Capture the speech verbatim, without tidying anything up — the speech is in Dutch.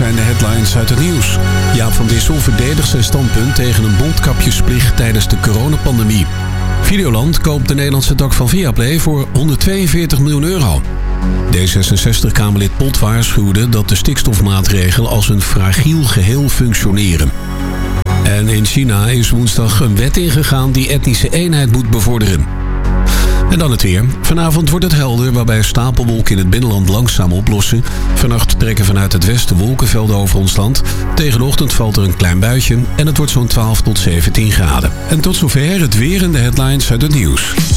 zijn de headlines uit het nieuws. Jaap van Dissel verdedigt zijn standpunt tegen een mondkapjesplicht tijdens de coronapandemie. Videoland koopt de Nederlandse tak van Viaplay voor honderdtweeënveertig miljoen euro. D zesenzestig-Kamerlid Pot waarschuwde dat de stikstofmaatregelen als een fragiel geheel functioneren. En in China is woensdag een wet ingegaan die etnische eenheid moet bevorderen. En dan het weer. Vanavond wordt het helder, waarbij stapelwolken in het binnenland langzaam oplossen. Vannacht trekken vanuit het westen wolkenvelden over ons land. Tegen de ochtend valt er een klein buitje en het wordt zo'n twaalf tot zeventien graden. En tot zover het weer en de headlines uit het nieuws.